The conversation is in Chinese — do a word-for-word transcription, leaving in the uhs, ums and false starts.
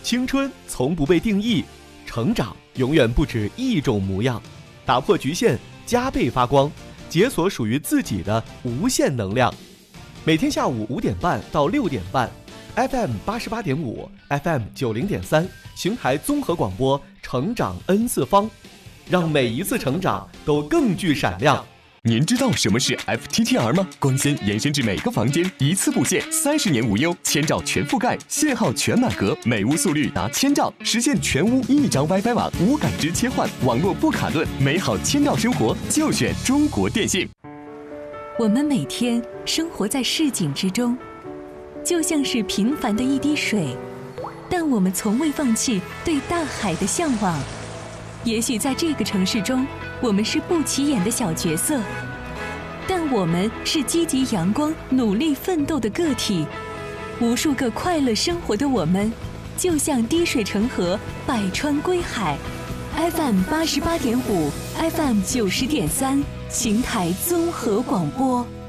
青春从不被定义，成长永远不止一种模样。打破局限，加倍发光，解锁属于自己的无限能量。每天下午五点半到六点半 ，F M 八十八点五 ，F M 九零点三，邢台综合广播，成长 N 次方，让每一次成长都更具闪亮。 您知道什么是 F T T R 吗？光纤延伸至每个房间，一次布线，三十年无忧，千兆全覆盖，信号全满格，每屋速率达千兆，实现全屋一张 WiFi 网，无感知切换，网络不卡顿，美好千兆生活就选中国电信。 我们每天生活在市井之中，就像是平凡的一滴水，但我们从未放弃对大海的向往。也许在这个城市中，我们是不起眼的小角色，但我们是积极阳光、努力奋斗的个体。无数个快乐生活的我们，就像滴水成河，百川归海。F M 八十八点五 ，F M 九十点三，邢台综合广播。